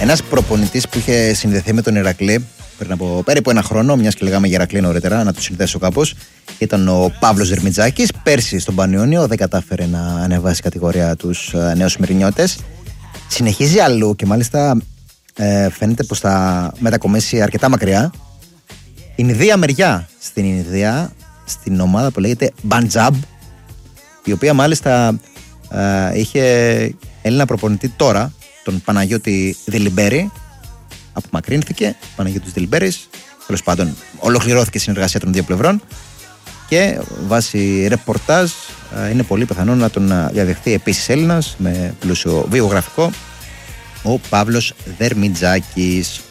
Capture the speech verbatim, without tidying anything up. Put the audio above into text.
Ένας προπονητής που είχε συνδεθεί με τον Ηρακλή πριν από περίπου ένα χρόνο, μιας και λέγαμε για Ηρακλή νωρίτερα, να το συνδέσω κάπως, ήταν ο Παύλος Δερμιτζάκης. Πέρσι στον Πανιόνιο δεν κατάφερε να ανεβάσει κατηγορία τους νέους Μυρινιώτες. Συνεχίζει αλλού και μάλιστα ε, φαίνεται πως θα μετακομίσει αρκετά μακριά. Ινδία μεριά, στην Ινδία, στην ομάδα που λέγεται Μπαντζάμπ, η οποία μάλιστα ε, είχε Έλληνα προπονητή τώρα, τον Παναγιώτη Δηλιμπέρη. Απομακρύνθηκε ο Παναγιώτης Δηλιμπέρης. Τέλος πάντων, ολοκληρώθηκε η συνεργασία των δύο πλευρών και βάσει ρεπορτάζ είναι πολύ πιθανό να τον διαδεχθεί επίσης Έλληνας με πλούσιο βιογραφικό, ο Παύλος Δερμιτζάκης.